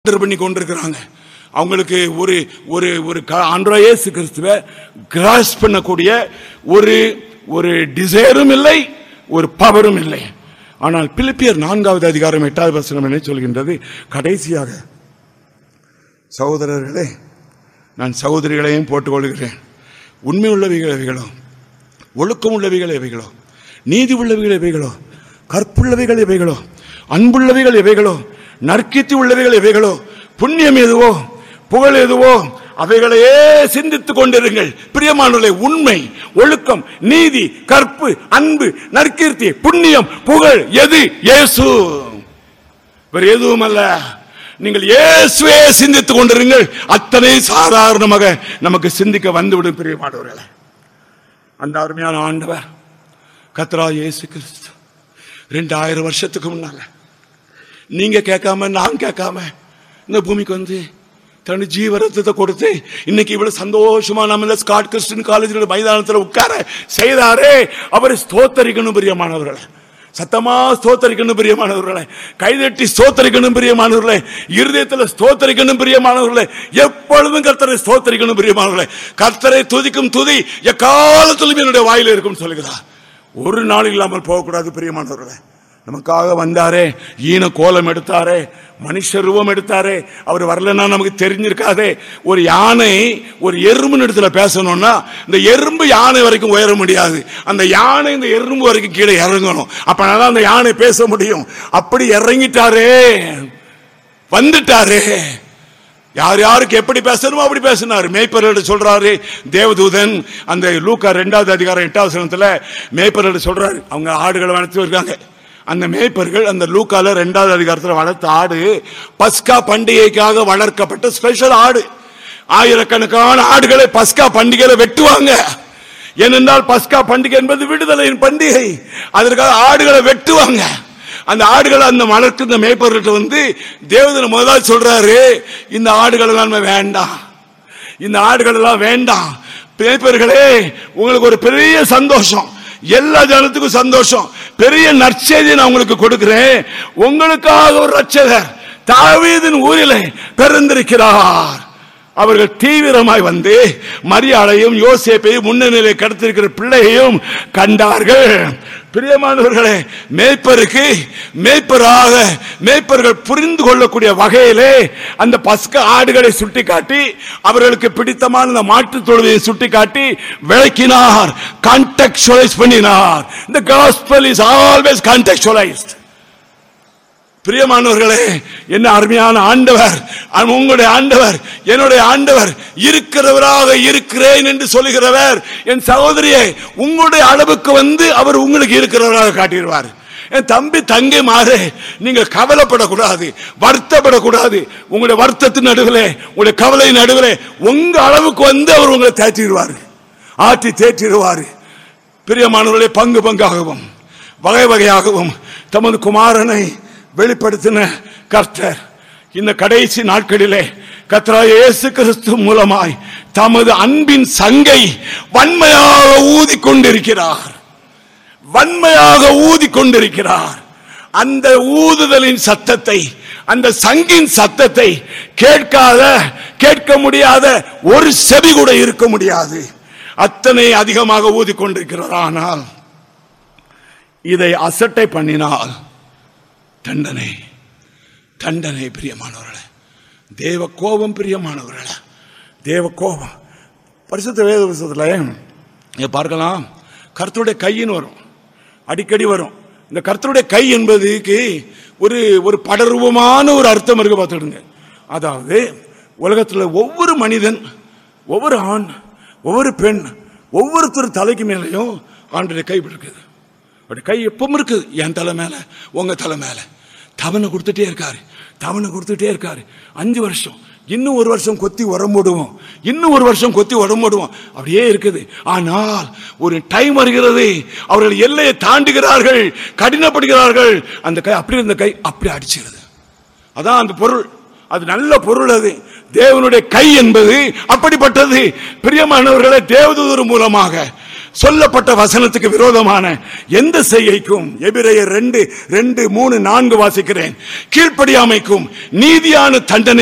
பண்ணி கொண்டிருக்கிறாங்க. அவங்களுக்கு ஒரு ஒரு ஒரு ஆண்டவராகிய இயேசு கிறிஸ்துவை கிராஸ் பண்ணக்கூடிய ஒரு ஒரு டிசைரும் இல்லை, ஒரு பவரும் இல்லை. ஆனால் பிலிப்பியர் 4வது அதிகாரம் 8வது வசனம் என்ன சொல்கின்றது? கடைசியாக சகோதரர்களே, நான் சகோதரிகளையும் போட்டுக் கொள்கிறேன். உண்மை உள்ளவைகள் எவைகளோ, ஒழுக்கம் உள்ளவைகள் எவைகளோ, நீதி உள்ளவைகள் எவைகளோ, கற்புள்ளவைகள் எவைகளோ, அன்புள்ளவைகள் எவைகளோ, நற்கீர்த்தி உள்ளவைகள் எவைகளோ, புண்ணியம் எதுவோ, புகழ் எதுவோ, அவைகளையே சிந்தித்துக் கொண்டிருங்கள். பிரியமானவர்களே, உண்மை, ஒழுக்கம், நீதி, கற்பு, அன்பு, நற்கீர்த்தி, புண்ணியம், புகழ் எது? இயேசு. வேறு எதுவும் அல்ல. நீங்கள் இயேசுவே சிந்தித்துக் கொண்டிருங்கள். அத்தனை சாதாரணமாக நமக்கு சிந்திக்க வந்துவிடும். பிரியமானவர்களே, அந்த அருமையான ஆண்டவர் கர்த்தராகிய இயேசு கிறிஸ்து 2000 வருஷத்துக்கு முன்னால நீங்க கேட்காம நான் கேட்காம இந்த பூமிக்கு வந்து தன் ஜீவரத்தை கொடுத்து இன்னைக்கு இவ்வளவு சந்தோஷமா நம்ம ஸ்காட் கிறிஸ்டியன் காலேஜ் மைதானத்தில் உட்கார செய்தாரே, அவரை ஸ்தோத்தரிக்கணும். பிரியமானவர்களே, சத்தமா ஸ்தோத்தரிக்கணும். பிரியமானவர்களே, கைதட்டி ஸ்தோத்தரிக்கணும். பிரியமானவர்களே, இருதயத்தில் ஸ்தோத்தரிக்கணும். பிரியமானவர்களே, எப்பொழுதும் கர்த்தரை ஸ்தோத்தரிக்கணும். பிரியமானவர்களே, கர்த்தரை துதிக்கும் துதி எக்காலத்திலும் என்னுடைய வாயில இருக்கும் சொல்லுகிறார். ஒரு நாள் இல்லாமல் போகக்கூடாது. பிரியமானவர்களே, நமக்காக வந்தாரே, ஈன கோலம் எடுத்தாரே, மனுஷ ரூபம் எடுத்தாரே, அவர் வரலன்னா நமக்கு தெரிஞ்சிருக்காதே. ஒரு யானை ஒரு எறும்பு இடத்துல பேசணும்னா இந்த எறும்பு யானை வரைக்கும் உயர முடியாது, அந்த யானை இந்த எறும்பு வரைக்கும் கீழே இறங்கணும். அப்பதான் அந்த யானை பேச முடியும். அப்படி இறங்கிட்டாரே, வந்துட்டாரே. யார் யாருக்கு எப்படி பேசணுமோ அப்படி பேசினார். மேய்ப்பர்கள் சொல்றாரு தேவதூதன், அந்த லூக்கா 2வது அதிகாரம் 8வது வசனத்துல மேய்ப்பர்கள் சொல்றாரு, அவங்க ஆடுகளை வளர்த்து இருக்காங்க. அந்த மேய்ப்பர்கள் அந்த லூக்கால 2வது அதிகாரத்தில் வளர்த்த ஆடு பஸ்கா பண்டிகைக்காக வளர்க்கப்பட்ட ஸ்பெஷல் ஆடு. ஆயிரக்கணக்கான ஆடுகளை பஸ்கா பண்டிகையில வெட்டுவாங்க. ஏனென்றால் பஸ்கா பண்டிகை என்பது விடுதலையின் பண்டிகை. அதற்காக ஆடுகளை வெட்டுவாங்க. அந்த ஆடுகளை அந்த வளர்க்கிற மேய்ப்பர்கிட்ட வந்து தேவதூதன் முதலாவது சொல்றாரு, இந்த ஆடுகள் எல்லாம் வேண்டாம், இந்த ஆடுகள் எல்லாம் வேண்டாம். மேய்ப்பர்களே, உங்களுக்கு ஒரு பெரிய சந்தோஷம், எல்லா ஜனத்துக்கும் சந்தோஷம், பெரிய நற்செய்தியை நான் உங்களுக்கு கொடுக்கிறேன். உங்களுக்காக ஒரு ரட்சகர் தாவீதின் ஊரிலே பிறந்திருக்கிறார். அவர்கள் தீவிரமாய் வந்து மரியாதையும் யோசேப்பையும் முன்னணியிலே கடத்திருக்கிற பிள்ளையையும் கண்டார்கள். பிரியமானவர்களே, மேய்ப்பருக்கு மேய்ப்பராக மேய்ப்பர்கள் புரிந்து கொள்ளக்கூடிய வகையிலே அந்த பஸ்கா ஆடுகளை சுட்டிக்காட்டி அவர்களுக்கு பிடித்தமான மாட்டு தொழுவையை சுட்டிக்காட்டி விளக்கினார், கான்டெக்சுவலைஸ் பண்ணினார். The gospel is always contextualized. பிரியமானவர்களே, என்ன அருமையான ஆண்டவர்! உங்களுடைய ஆண்டவர், என்னுடைய ஆண்டவர் இருக்கிறவராக இருக்கிறேன் என்று சொல்லுகிறவர். என் சகோதரியே, உங்களுடைய அளவுக்கு வந்து அவர் உங்களுக்கு இருக்கிறவராக காட்டிடுவார். என் தம்பி தங்கை மாறே, நீங்க கவலைப்படக்கூடாது, வருத்தப்படக்கூடாது. உங்களுடைய வருத்தத்தின் நடுவில், உங்களுடைய கவலை நடுவில் உங்க அளவுக்கு வந்து அவர் உங்களை தேற்றிடுவார், ஆற்றி தேற்றிடுவார். பிரியமானவர்களே, பங்கு பங்காகவும் வகை வகையாகவும் தமது குமாரனை வெளிப்படுத்தின கர்த்தர் இந்த கடைசி நாட்களிலே கர்த்தராகிய இயேசு கிறிஸ்து மூலமாய் தமது அன்பின் சங்கை வன்மையாக ஊதிக்கொண்டிருக்கிறார், வன்மையாக ஊதிக்கொண்டிருக்கிறார். அந்த ஊதுதலின் சத்தத்தை, அந்த சங்கின் சத்தத்தை கேட்க முடியாத ஒரு செவி கூட இருக்க முடியாது. அத்தனை அதிகமாக ஊதிக்கொண்டிருக்கிறார். ஆனால் இதை அசட்டை பண்ணினால் தண்டனை, தண்டனை. பிரியமானவர்களே, தேவ கோபம். பிரியமானவர்களே, தேவ கோபம். பரிசுத்த வேத புத்தகத்தில் பார்க்கலாம், கர்த்தருடைய கைன்னு வரும், அடிக்கடி வரும். இந்த கர்த்தருடைய கை என்பதுக்கு ஒரு ஒரு படரூபமான ஒரு அர்த்தம் இருக்கு, பார்த்துடுங்க. அதாவது உலகத்தில் ஒவ்வொரு மனிதன், ஒவ்வொரு ஆண், ஒவ்வொரு பெண், ஒவ்வொருத்தர் தலைக்கு மேலேயும் ஆண்டுடைய கை இருக்குது. கை எப்பவும் இருக்குது, என் தலை மேல, உங்க தலை மேல. தவணை கொடுத்துட்டே இருக்காரு, தவணை கொடுத்துட்டே இருக்காரு. 5 வருஷம், இன்னும் 1 வருஷம் கொத்தி உடம்போடுவோம், இன்னும் 1 வருஷம் கொத்தி உடம்போடுவோம், அப்படியே இருக்குது. ஆனால் ஒரு டைம் வருகிறது, அவர்கள் எல்லையை தாண்டுகிறார்கள், கடினப்படுகிறார்கள். அந்த கை அப்படி இருந்த கை அப்படி அடிச்சுகிறது. அதான் அந்த பொருள், அது நல்ல பொருள். அது தேவனுடைய கை என்பது அப்படிப்பட்டது. பிரியமானவர்களே, தேவதூதர் மூலமாக சொல்லப்பட்ட வசனத்துக்கு விரோதமான எந்த செய்கைக்கும் எபிரேயர் 2:2, 3, 4 வாசிக்கிறேன். கீழ்ப்படியாமைக்கும் நீதியான தண்டனை